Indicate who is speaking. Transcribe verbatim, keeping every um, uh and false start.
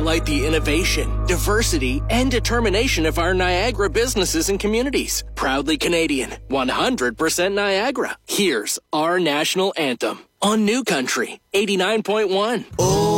Speaker 1: highlight the innovation, diversity, and determination of our Niagara businesses and communities. Proudly Canadian, one hundred percent Niagara. Here's our national anthem on New Country eighty-nine point one. Oh.